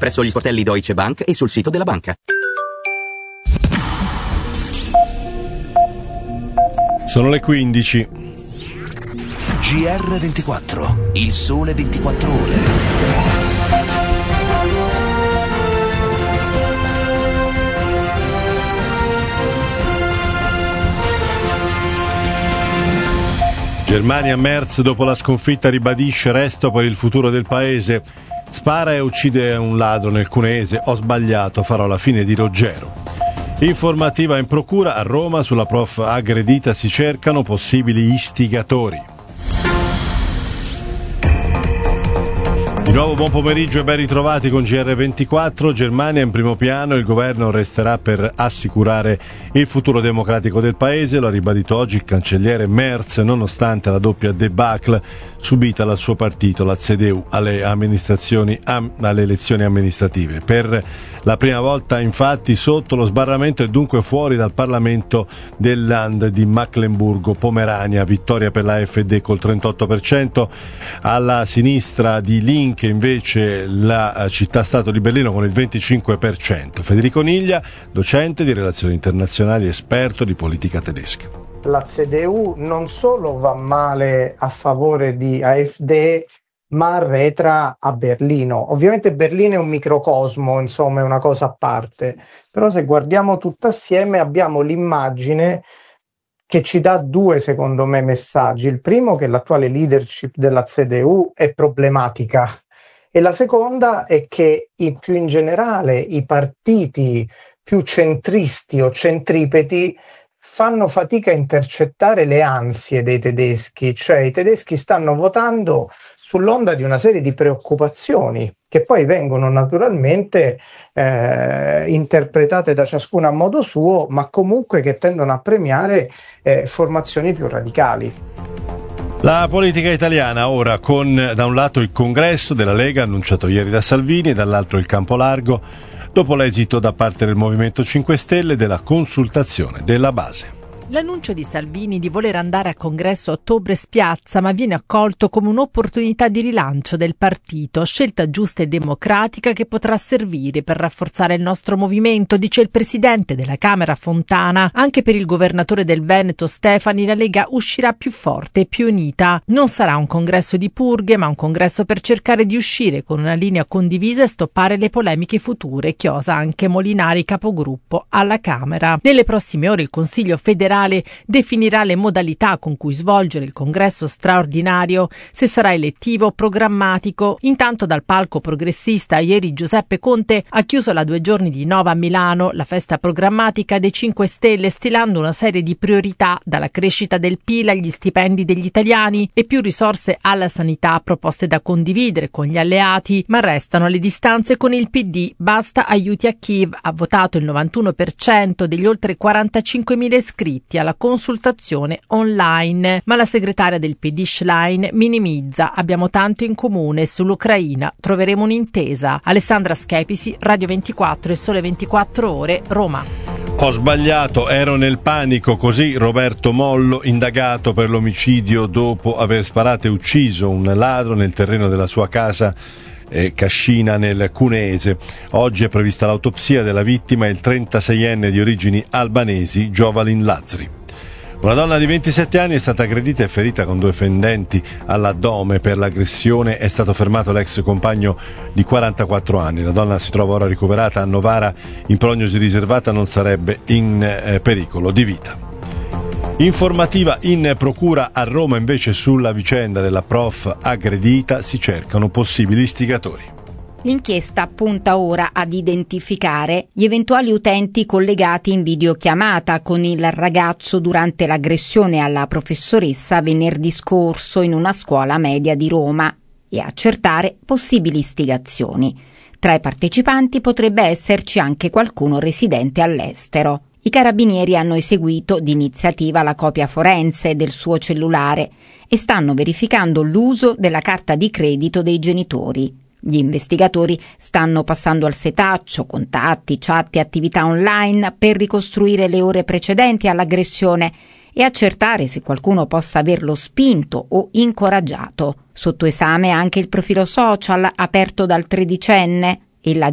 presso gli sportelli Deutsche Bank e sul sito della banca. Sono le 15. GR24, il sole 24 ore. Germania, Merz dopo la sconfitta ribadisce resto per il futuro del paese. Spara e uccide un ladro nel Cuneese. Ho sbagliato, farò la fine di Ruggero. Informativa in procura a Roma sulla prof aggredita, si cercano possibili istigatori. Di nuovo buon pomeriggio e ben ritrovati con GR24. Germania in primo piano, il governo resterà per assicurare il futuro democratico del paese, lo ha ribadito oggi il cancelliere Merz, nonostante la doppia debacle subita dal suo partito, la CDU, alle elezioni amministrative. Per la prima volta infatti sotto lo sbarramento e dunque fuori dal Parlamento del Land di Mecklenburgo-Pomerania, vittoria per la AfD col 38%, alla sinistra di Link invece la città-stato di Berlino con il 25%. Federico Niglia, docente di relazioni internazionali, esperto di politica tedesca. La CDU non solo va male a favore di AfD, ma arretra a Berlino. Ovviamente Berlino è un microcosmo, insomma è una cosa a parte, però se guardiamo tutto assieme abbiamo l'immagine che ci dà due, secondo me, messaggi. Il primo, che l'attuale leadership della CDU è problematica, e la seconda è che più in generale i partiti più centristi o centripeti fanno fatica a intercettare le ansie dei tedeschi, cioè i tedeschi stanno votando sull'onda di una serie di preoccupazioni che poi vengono naturalmente interpretate da ciascuno a modo suo, ma comunque che tendono a premiare formazioni più radicali. La politica italiana ora con da un lato il congresso della Lega annunciato ieri da Salvini e dall'altro il campo largo dopo l'esito da parte del Movimento 5 Stelle della consultazione della base. L'annuncio di Salvini di voler andare a congresso a ottobre spiazza, ma viene accolto come un'opportunità di rilancio del partito, scelta giusta e democratica che potrà servire per rafforzare il nostro movimento, dice il presidente della Camera Fontana. Anche per il governatore del Veneto Stefani la Lega uscirà più forte e più unita. Non sarà un congresso di purghe, ma un congresso per cercare di uscire con una linea condivisa e stoppare le polemiche future, chiosa anche Molinari, capogruppo alla Camera. Nelle prossime ore il Consiglio federale definirà le modalità con cui svolgere il congresso straordinario, se sarà elettivo o programmatico. Intanto dal palco progressista ieri Giuseppe Conte ha chiuso la 2 giorni di Nova a Milano, la festa programmatica dei 5 Stelle, stilando una serie di priorità, dalla crescita del PIL agli stipendi degli italiani e più risorse alla sanità, proposte da condividere con gli alleati, ma restano le distanze con il PD. Basta aiuti a Kiev, ha votato il 91% degli oltre 45.000 iscritti alla consultazione online, ma la segretaria del PD Schlein minimizza: abbiamo tanto in comune, sull'Ucraina troveremo un'intesa. Alessandra Schepisi, Radio 24 e Sole 24 Ore, Roma. Ho sbagliato, ero nel panico, così Roberto Mollo, indagato per l'omicidio dopo aver sparato e ucciso un ladro nel terreno della sua casa Cascina nel Cuneese. Oggi è prevista l'autopsia della vittima, il 36enne di origini albanesi Jovalin Lazri. Una donna di 27 anni è stata aggredita e ferita con 2 fendenti all'addome. Per l'aggressione è stato fermato l'ex compagno di 44 anni. La donna si trova ora ricoverata a Novara in prognosi riservata, non sarebbe in pericolo di vita. Informativa in procura a Roma invece sulla vicenda della prof aggredita, si cercano possibili istigatori. L'inchiesta punta ora ad identificare gli eventuali utenti collegati in videochiamata con il ragazzo durante l'aggressione alla professoressa venerdì scorso in una scuola media di Roma e accertare possibili istigazioni. Tra i partecipanti potrebbe esserci anche qualcuno residente all'estero. I carabinieri hanno eseguito d'iniziativa la copia forense del suo cellulare e stanno verificando l'uso della carta di credito dei genitori. Gli investigatori stanno passando al setaccio contatti, chat e attività online per ricostruire le ore precedenti all'aggressione e accertare se qualcuno possa averlo spinto o incoraggiato. Sotto esame anche il profilo social aperto dal tredicenne e la